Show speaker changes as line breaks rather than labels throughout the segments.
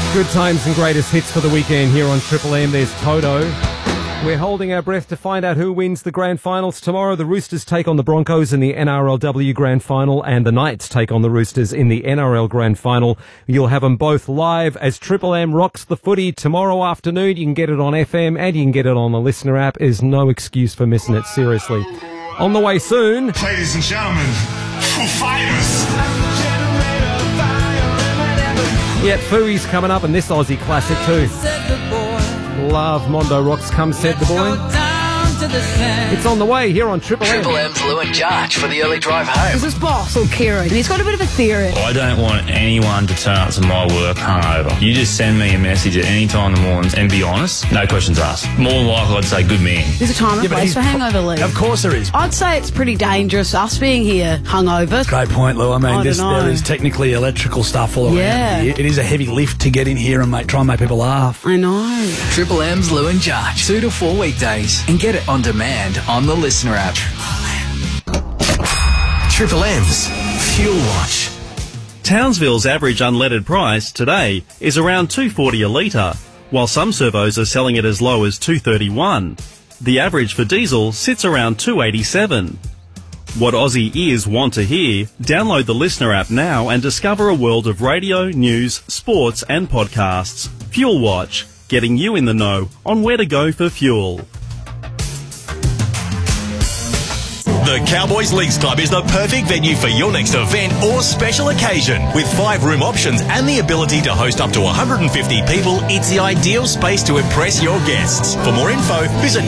Good times and greatest hits for the weekend here on Triple M. There's Toto. We're holding our breath to find out who wins the grand finals tomorrow. The Roosters take on the Broncos in the NRLW grand final, and the Knights take on the Roosters in the NRL grand final. You'll have them both live as Triple M rocks the footy tomorrow afternoon. You can get it on FM and you can get it on the Listener app. There's no excuse for missing it, seriously. On the way soon.
Ladies and gentlemen, Foo Fighters.
Yep, Fooey's coming up, and this Aussie classic too. Love Mondo Rocks, Come Said the Boy. It's on the way here on Triple M.
Triple M's Lou and Jarch for the early drive home.
This is boss or Kieran, and he's got a bit of a theory.
I don't want anyone to turn up to my work hungover. You just send me a message at any time in the morning and be honest, no questions asked. More than likely I'd say good man.
There's a time and place for hangover leave.
Of course there is.
I'd say it's pretty dangerous, us being here hungover.
Great point, Lou. I mean, there is technically electrical stuff all around here. It is a heavy lift to get in here and try and make people laugh.
I know.
Triple M's Lou and Jarch, 2 to 4 weekdays, and get it on demand on the Listener app. Triple M's Fuel Watch.
Townsville's average unleaded price today is around $2.40 a litre, while some servos are selling it as low as $2.31. The average for diesel sits around $2.87. What Aussie ears want to hear? Download the Listener app now and discover a world of radio, news, sports and podcasts. Fuel Watch, getting you in the know on where to go for fuel.
The Cowboys Leagues Club is the perfect venue for your next event or special occasion. With 5-room options and the ability to host up to 150 people, it's the ideal space to impress your guests. For more info, visit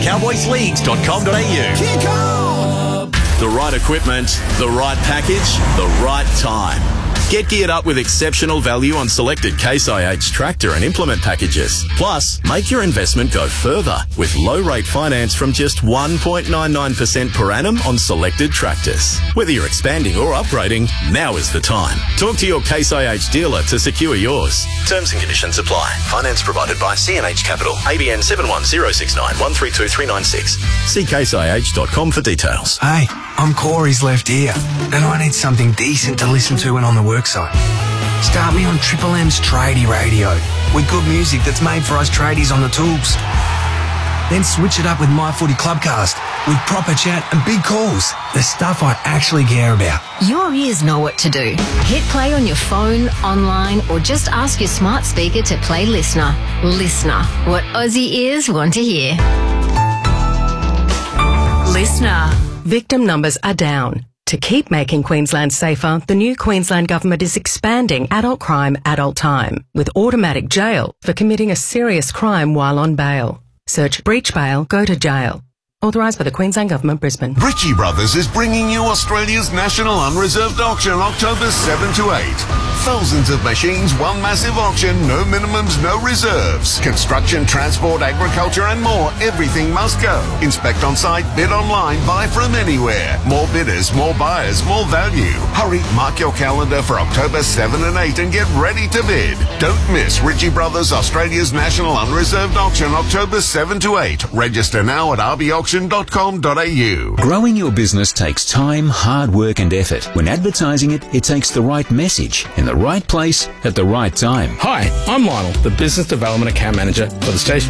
cowboysleagues.com.au.
The right equipment, the right package, the right time. Get geared up with exceptional value on selected Case IH tractor and implement packages. Plus, make your investment go further with low-rate finance from just 1.99% per annum on selected tractors. Whether you're expanding or upgrading, now is the time. Talk to your Case IH dealer to secure yours. Terms and conditions apply. Finance provided by CNH Capital. ABN 710691323996. See caseih.com for details.
Hey, I'm Corey's left ear, and I need something decent to listen to when on the worksite. Start me on Triple M's Tradie Radio, with good music that's made for us tradies on the tools. Then switch it up with My Footy Clubcast, with proper chat and big calls. The stuff I actually care about.
Your ears know what to do. Hit play on your phone, online, or just ask your smart speaker to play Listener. Listener, what Aussie ears want to hear.
Listener. Victim numbers are down. To keep making Queensland safer, the new Queensland Government is expanding adult crime, adult time, with automatic jail for committing a serious crime while on bail. Search breach bail, go to jail. Authorised by the Queensland Government, Brisbane.
Ritchie Brothers is bringing you Australia's National Unreserved Auction, October 7 to 8. Thousands of machines, one massive auction, no minimums, no reserves. Construction, transport, agriculture and more, everything must go. Inspect on site, bid online, buy from anywhere. More bidders, more buyers, more value. Hurry, mark your calendar for October 7 and 8 and get ready to bid. Don't miss Ritchie Brothers Australia's National Unreserved Auction, October 7 to 8. Register now at rbauction.com.au.
Growing your business takes time, hard work and effort. When advertising it, it takes the right message in the right place at the right time.
Hi, I'm Lionel, the Business Development Account Manager for the station